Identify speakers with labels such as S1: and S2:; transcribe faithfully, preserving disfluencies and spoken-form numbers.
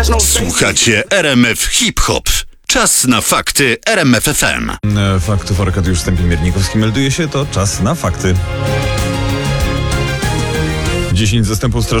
S1: Słuchacie R M F Hip Hop. Czas na fakty R M F F M.
S2: Faktów Arkadiusz Stępień-Miernikowski melduje się, to czas na fakty. dziesięć zastępów strażaków